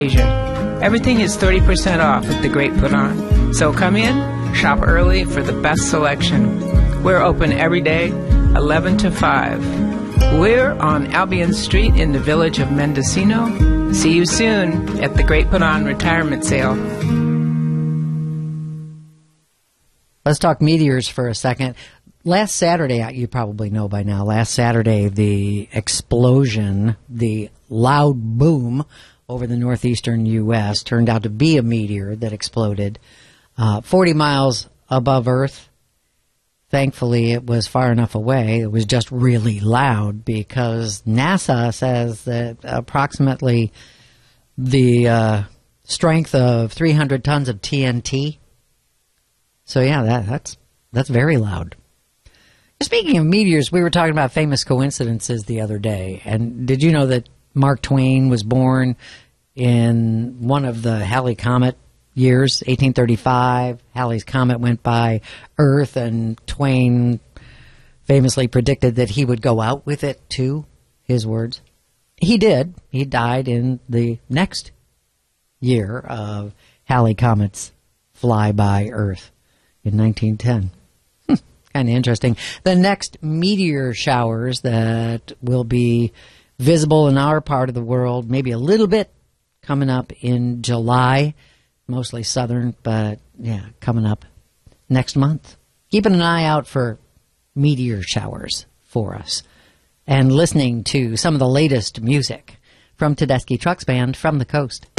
Everything is 30% off at the Great Put On. So come in, shop early for the best selection. We're open every day, 11 to 5. We're on Albion Street in the village of Mendocino. See you soon at the Great Put On Retirement Sale. Let's talk meteors for a second. Last Saturday, you probably know by now, last Saturday, the explosion, the loud boom over the northeastern U.S. turned out to be a meteor that exploded 40 miles above Earth. Thankfully, it was far enough away. It was just really loud because NASA says that approximately the strength of 300 tons of TNT. So, yeah, that's very loud. Speaking of meteors, we were talking about famous coincidences the other day. And did you know that Mark Twain was born in one of the Halley Comet years, 1835? Halley's Comet went by Earth, and Twain famously predicted that he would go out with it, too, his words. He did. He died in the next year of Halley Comet's flyby Earth in 1910. Kind of interesting. The next meteor showers that will be visible in our part of the world, maybe a little bit coming up in July, mostly southern, but yeah, coming up next month. Keeping an eye out for meteor showers for us and listening to some of the latest music from Tedeschi Trucks Band from the coast.